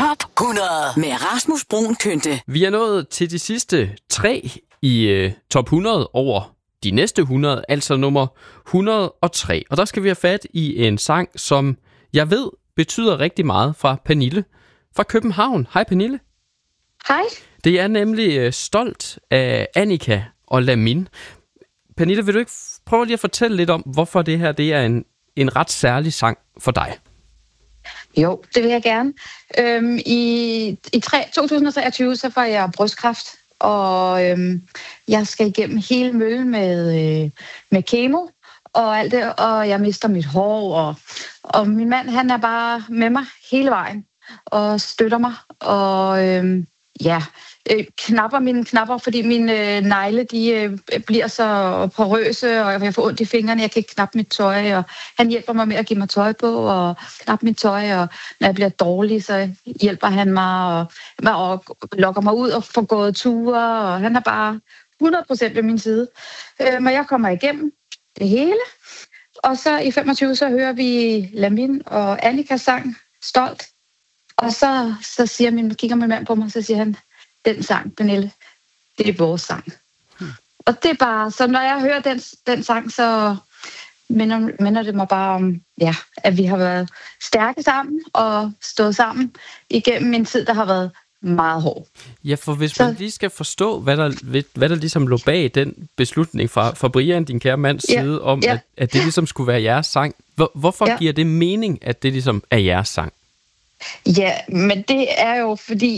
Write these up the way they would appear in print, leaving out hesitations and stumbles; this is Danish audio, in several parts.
Top 100 med Rasmus Bruun Kynte. Vi er nået til de sidste 3 i top 100 over de næste 100, altså nummer 103. Og der skal vi have fat i en sang, som jeg ved betyder rigtig meget fra Pernille fra København. Hej Pernille. Hej. Det er nemlig Stolt af Annika og Lamin. Pernille, vil du ikke prøve lige at fortælle lidt om, hvorfor det her det er en ret særlig sang for dig? Jo, det vil jeg gerne. I 2023 så får jeg brystkræft, og jeg skal igennem hele møllen med kemo og alt det, og jeg mister mit hår, og min mand, han er bare med mig hele vejen og støtter mig, og knapper mine knapper, fordi mine negle, de bliver så porøse, og jeg får ondt i fingrene, jeg kan ikke knappe mit tøj, og han hjælper mig med at give mig tøj på, og knappe mit tøj, og når jeg bliver dårlig, så hjælper han mig, og lokker mig ud og får gået ture, og han er bare 100% ved min side. Men jeg kommer igennem det hele, og så i 25, så hører vi Lamin og Annikas sang, Stolt, og så kigger min mand på mig, og så siger han, den sang, Pernille, det er vores sang. Og det er bare, så når jeg hører den sang, så minder det mig bare om, at vi har været stærke sammen og stået sammen igennem en tid, der har været meget hård. Ja, for hvis man lige skal forstå, hvad der ligesom lå bag den beslutning fra Brian, din kære mands side, om at det ligesom skulle være jeres sang. Hvorfor giver det mening, at det ligesom er jeres sang? Ja, men det er jo fordi,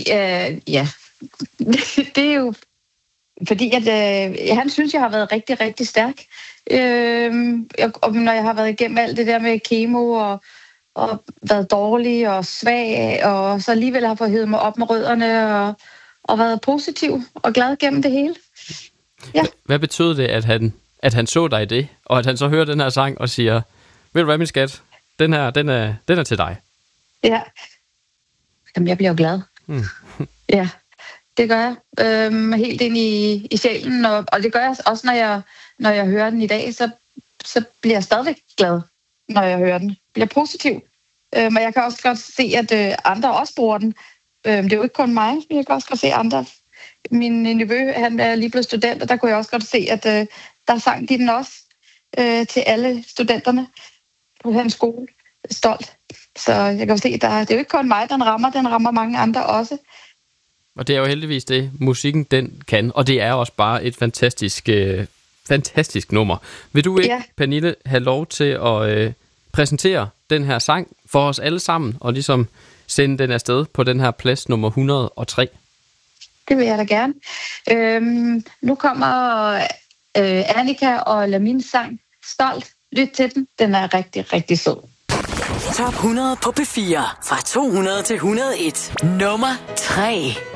det er jo fordi, at han synes, jeg har været rigtig, rigtig stærk. Og når jeg har været igennem alt det der med kemo og været dårlig og svag, og så alligevel har fået hævet mig op med rødderne og været positiv og glad gennem det hele. Ja. Hvad betød det, at han så dig i det, og at han så hører den her sang og siger, ved du hvad, min skat, den her, den er til dig? Ja. Jamen, jeg bliver jo glad. Ja, det gør jeg. Helt ind i sjælen, og det gør jeg også, når jeg hører den i dag, så bliver jeg stadigvæk glad, når jeg hører den. Jeg bliver positiv. Men jeg kan også godt se, at andre også bruger den. Det er jo ikke kun mig, men jeg kan også godt se andre. Min nevø, han er lige blevet student, og der kunne jeg også godt se, at der sang de den også til alle studenterne på hans skole. Stolt. Så jeg kan se, at det er jo ikke kun mig, den rammer mange andre også. Og det er jo heldigvis det, musikken den kan, og det er også bare et fantastisk nummer. Vil du ikke, Pernille, have lov til at præsentere den her sang for os alle sammen, og ligesom sende den afsted på den her plads nummer 103? Det vil jeg da gerne. Nu kommer Annika og Lamins sang, Stolt. Lyt til den. Den er rigtig, rigtig sød. Top 100 på P4. Fra 200 til 101. Nummer 3.